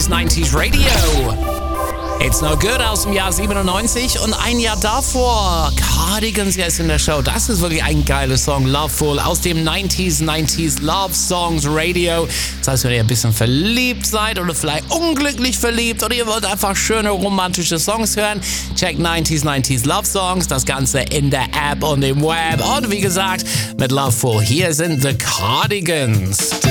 90s Radio. It's No Good aus dem Jahr 97 und ein Jahr davor Cardigans jetzt in der Show. Das ist wirklich ein geiler Song, Loveful, aus dem 90s Love Songs Radio. Das heißt, wenn ihr ein bisschen verliebt seid oder vielleicht unglücklich verliebt oder ihr wollt einfach schöne romantische Songs hören, checkt 90s Love Songs, das Ganze in der App und im Web. Und wie gesagt, mit Loveful, hier sind The Cardigans.